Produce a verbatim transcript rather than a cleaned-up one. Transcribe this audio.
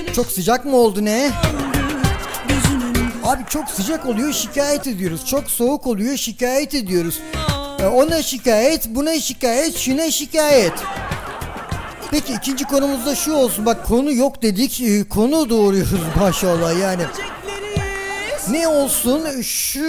Çok sıcak mı oldu ne? Abi çok sıcak oluyor, şikayet ediyoruz. Çok soğuk oluyor, şikayet ediyoruz. Ee, ona şikayet, buna şikayet, şuna şikayet. Peki ikinci konumuz da şu olsun. Bak konu yok dedik, e, konu doğuruyoruz maşallah yani. Ne olsun? Şu